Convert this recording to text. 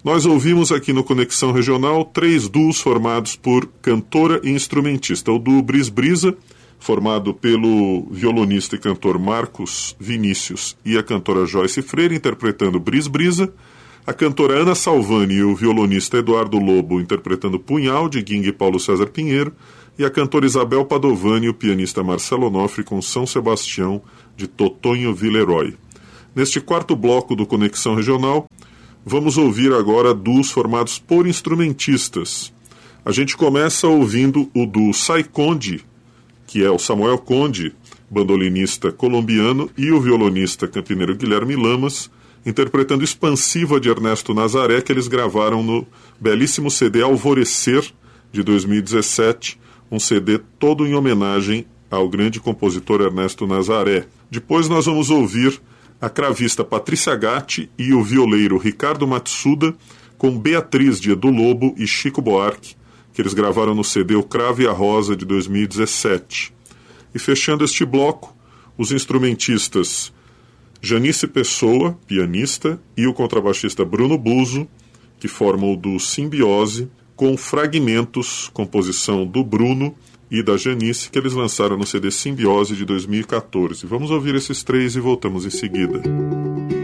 Nós ouvimos aqui no Conexão Regional 3 duos formados por cantora e instrumentista. O duo Bris Brisa, formado pelo violonista e cantor Marcos Vinícius e a cantora Joyce Freire, interpretando Bris Brisa. A cantora Ana Salvani e o violonista Eduardo Lobo, interpretando Punhal, de Guing e Paulo César Pinheiro. E a cantora Isabel Padovani e o pianista Marcelo Onofre com São Sebastião, de Totonho Villeroy. Neste quarto bloco do Conexão Regional, vamos ouvir agora duos formados por instrumentistas. A gente começa ouvindo o duo Sai Conde, que é o Samuel Conde, bandolinista colombiano, e o violonista campineiro Guilherme Lamas, interpretando Expansiva de Ernesto Nazaré, que eles gravaram no belíssimo CD Alvorecer, de 2017, um CD todo em homenagem ao grande compositor Ernesto Nazaré. Depois nós vamos ouvir a cravista Patrícia Gatti e o violeiro Ricardo Matsuda, com Beatriz, de Edu Lobo e Chico Buarque, que eles gravaram no CD O Cravo e a Rosa, de 2017. E fechando este bloco, os instrumentistas Janice Pessoa, pianista, e o contrabaixista Bruno Buzo, que formam o duo Simbiose, com Fragmentos, composição do Bruno e da Janice, que eles lançaram no CD Simbiose de 2014. Vamos ouvir esses três e voltamos em seguida.